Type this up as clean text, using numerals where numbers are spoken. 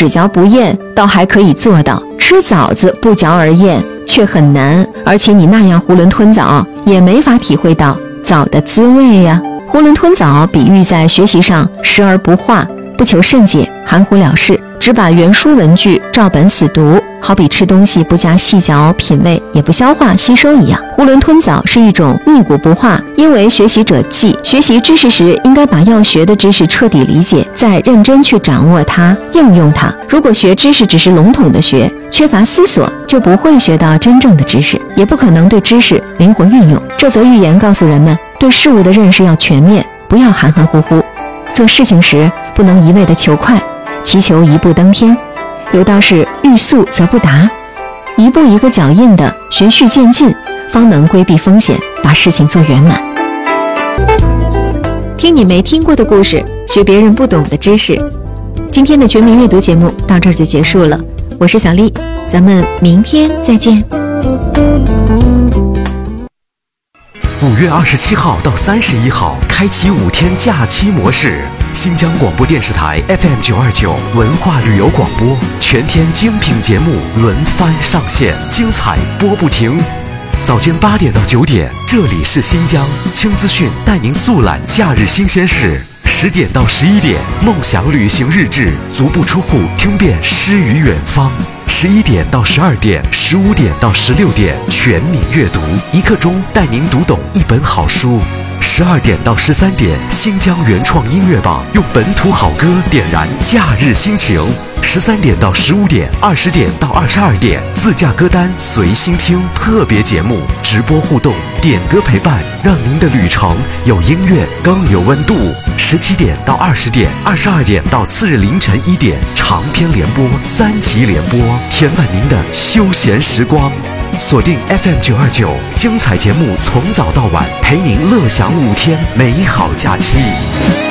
只嚼不厌倒还可以做到，吃枣子不嚼而厌却很难，而且你那样囫囵吞枣也没法体会到枣的滋味呀。囫囵吞枣比喻在学习上时而不化，不求甚解，含糊了事，只把原书文句照本死读，好比吃东西不加细嚼品味，也不消化吸收一样。囫囵吞枣是一种逆骨不化，因为学习者记学习知识时，应该把要学的知识彻底理解，再认真去掌握它，应用它。如果学知识只是笼统的学，缺乏思索，就不会学到真正的知识，也不可能对知识灵活运用。这则寓言告诉人们，对事物的认识要全面，不要含含糊糊。做事情时不能一味的求快，祈求一步登天。有道是欲速则不达，一步一个脚印的循序渐进，方能规避风险，把事情做圆满。听你没听过的故事，学别人不懂的知识。今天的全民阅读节目到这儿就结束了，我是小丽，咱们明天再见。 5月27号到31号，开启5天假期模式。新疆广播电视台 FM929 文化旅游广播，全天精品节目轮番上线，精彩播不停。早间8点到9点，这里是新疆轻资讯，带您速览假日新鲜事。10点到11点，梦想旅行日志，足不出户听遍诗与远方。11点到12点，15点到16点，全民阅读，1刻钟带您读懂一本好书。12点到13点，新疆原创音乐榜，用本土好歌点燃假日心情。13点到15点，20点到22点，自驾歌单随心听，特别节目直播互动，点歌陪伴，让您的旅程有音乐更有温度。17点到20点，22点到次日凌晨1点，长篇联播3集联播，填满您的休闲时光。锁定 FM929，精彩节目从早到晚，陪您乐享5天美好假期。